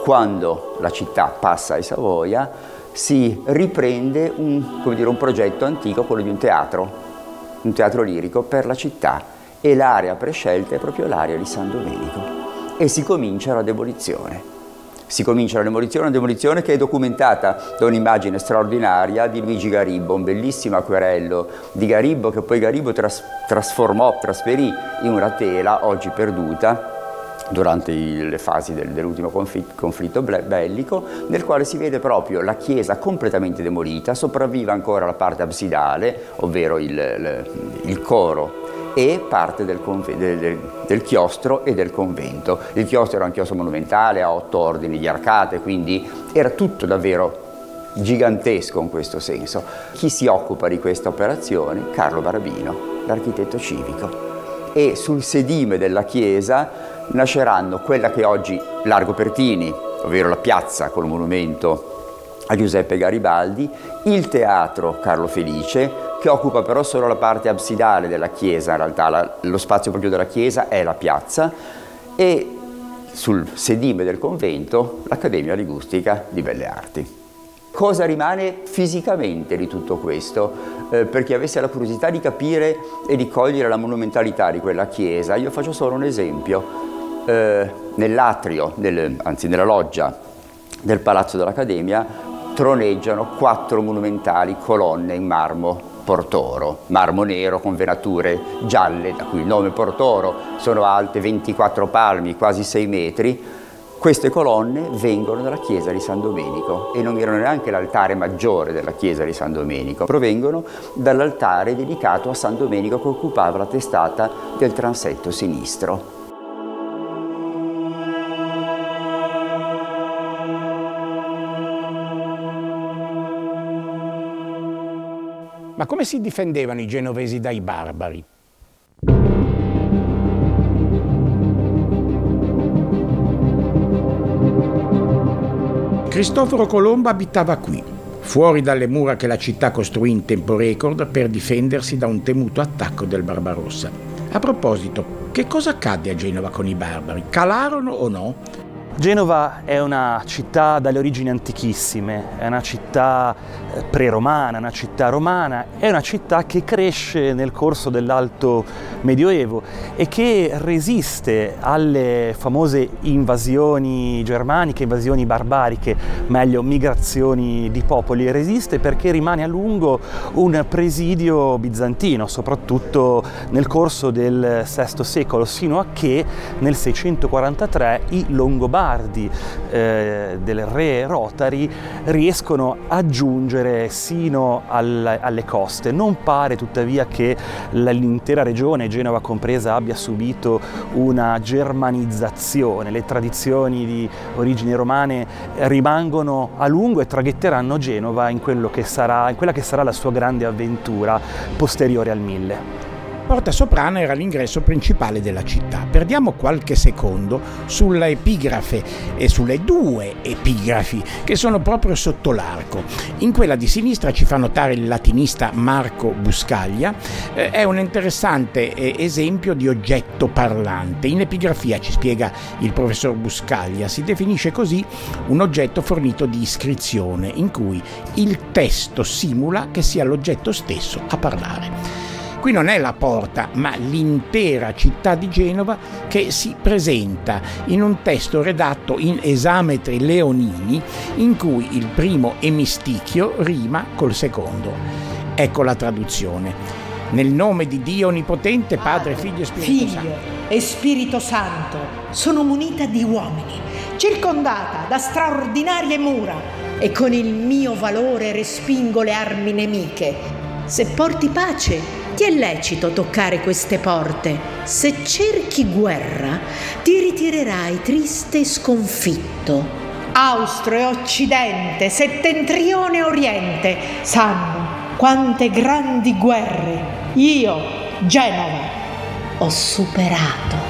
quando la città passa ai Savoia, si riprende un progetto antico, quello di un teatro lirico per la città, e l'area prescelta è proprio l'area di San Domenico, e si comincia la demolizione. Una demolizione che è documentata da un'immagine straordinaria di Luigi Garibbo, un bellissimo acquerello di Garibbo che poi Garibbo trasferì in una tela oggi perduta durante le fasi dell'ultimo conflitto bellico, nel quale si vede proprio la chiesa completamente demolita, sopravvive ancora la parte absidale, ovvero il coro, e parte del chiostro e del convento. Il chiostro era un chiostro monumentale a 8 ordini di arcate, quindi era tutto davvero gigantesco in questo senso. Chi si occupa di questa operazione? Carlo Barabino, l'architetto civico. E sul sedime della chiesa nasceranno quella che oggi Largo Pertini, ovvero la piazza col monumento a Giuseppe Garibaldi, il teatro Carlo Felice, che occupa però solo la parte absidale della chiesa, in realtà lo spazio proprio della chiesa è la piazza, e sul sedime del convento l'Accademia Ligustica di Belle Arti. Cosa rimane fisicamente di tutto questo? Per chi avesse la curiosità di capire e di cogliere la monumentalità di quella chiesa, io faccio solo un esempio. Nell'atrio, nella loggia del Palazzo dell'Accademia, troneggiano 4 monumentali colonne in marmo Portoro, marmo nero con venature gialle, da cui il nome Portoro. Sono alte 24 palmi, quasi 6 metri. Queste colonne vengono dalla chiesa di San Domenico, e non erano neanche l'altare maggiore della chiesa di San Domenico, provengono dall'altare dedicato a San Domenico che occupava la testata del transetto sinistro. Ma come si difendevano i genovesi dai barbari? Cristoforo Colombo abitava qui, fuori dalle mura che la città costruì in tempo record per difendersi da un temuto attacco del Barbarossa. A proposito, che cosa accadde a Genova con i barbari? Calarono o no? Genova è una città dalle origini antichissime, è una città pre-romana, una città romana, è una città che cresce nel corso dell'Alto Medioevo e che resiste alle famose invasioni germaniche, invasioni barbariche, meglio migrazioni di popoli. Resiste perché rimane a lungo un presidio bizantino, soprattutto nel corso del VI secolo, sino a che nel 643 i Longobardi del re Rotari riescono a giungere sino alle coste. Non pare tuttavia che l'intera regione, Genova compresa, abbia subito una germanizzazione. Le tradizioni di origini romane rimangono a lungo e traghetteranno Genova in quella che sarà la sua grande avventura posteriore al 1000. Porta Soprana era l'ingresso principale della città. Perdiamo qualche secondo sulla epigrafe e sulle 2 epigrafi che sono proprio sotto l'arco. In quella di sinistra ci fa notare il latinista Marco Buscaglia, è un interessante esempio di oggetto parlante. In epigrafia, ci spiega il professor Buscaglia, si definisce così un oggetto fornito di iscrizione in cui il testo simula che sia l'oggetto stesso a parlare. Qui non è la porta, ma l'intera città di Genova che si presenta in un testo redatto in esametri leonini in cui il primo emistichio rima col secondo. Ecco la traduzione. Nel nome di Dio Onnipotente, Padre, Figlio e Spirito Santo, sono munita di uomini, circondata da straordinarie mura, e con il mio valore respingo le armi nemiche. Se porti pace, ti è lecito toccare queste porte. Se cerchi guerra, ti ritirerai triste e sconfitto. Austro e Occidente, Settentrione e Oriente sanno quante grandi guerre io, Genova, ho superato.